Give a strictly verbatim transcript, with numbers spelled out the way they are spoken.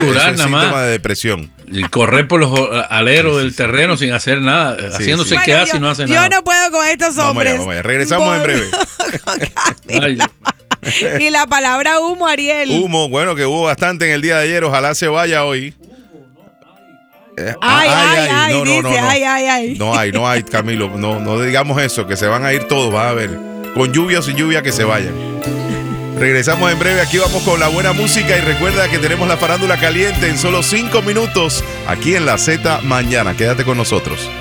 Curar es nada más. síntoma de depresión. Y correr por los aleros del terreno sin hacer nada, Sí, haciéndose sí. que Bueno, hace y no hace yo nada. Yo no puedo con estos Vamos hombres. allá, vamos allá. Regresamos en breve. Ay, Y la palabra humo, Ariel. Humo, bueno, que hubo bastante en el día de ayer. Ojalá se vaya hoy. Eh, Ay, ay, ay, no, no, dice, no, no. ay, ay, ay. No hay, no hay, Camilo. No, no digamos eso, que se van a ir todos, vas a ver. Con lluvia o sin lluvia, que se vayan. Regresamos en breve, aquí vamos con la buena música y recuerda que tenemos la farándula caliente en solo cinco minutos aquí en la Z Mañana. Quédate con nosotros.